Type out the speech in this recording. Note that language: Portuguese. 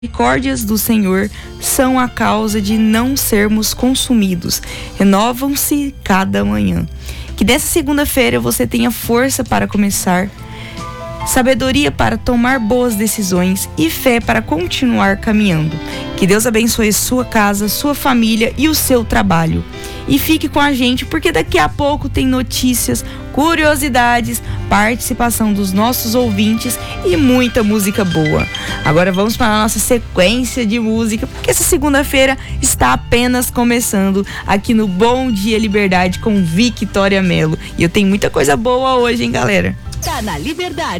misericórdias do Senhor são a causa de não sermos consumidos. Renovam-se cada manhã. Que dessa segunda-feira você tenha força para começar, sabedoria para tomar boas decisões e fé para continuar caminhando. Que Deus abençoe sua casa, sua família e o seu trabalho. E fique com a gente, porque daqui a pouco tem notícias, curiosidades, participação dos nossos ouvintes e muita música boa. Agora vamos para a nossa sequência de música, porque essa segunda-feira está apenas começando aqui no Bom Dia Liberdade com Victoria Mello. E eu tenho muita coisa boa hoje, hein, galera? Tá na Liberdade.